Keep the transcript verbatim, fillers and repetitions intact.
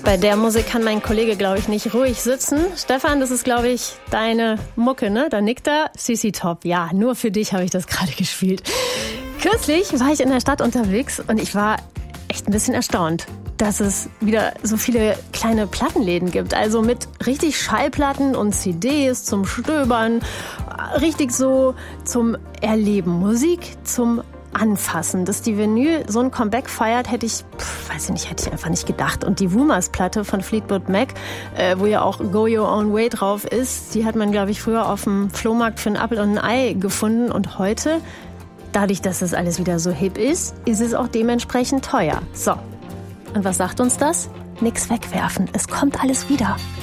Bei der Musik kann mein Kollege, glaube ich, nicht ruhig sitzen. Stefan, das ist, glaube ich, deine Mucke, ne? Da nickt er. C C Top. Ja, nur für dich habe ich das gerade gespielt. Kürzlich war ich in der Stadt unterwegs und ich war echt ein bisschen erstaunt, dass es wieder so viele kleine Plattenläden gibt. Also mit richtig Schallplatten und C Ds zum Stöbern. Richtig so zum Erleben. Musik zum Anfassen. Dass die Vinyl so ein Comeback feiert, hätte ich, pf, weiß ich nicht, hätte ich einfach nicht gedacht. Und die Rumors-Platte von Fleetwood Mac, äh, wo ja auch Go Your Own Way drauf ist, die hat man, glaube ich, früher auf dem Flohmarkt für einen Apfel und ein Ei gefunden. Und heute, dadurch, dass das alles wieder so hip ist, ist es auch dementsprechend teuer. So. Und was sagt uns das? Nix wegwerfen. Es kommt alles wieder.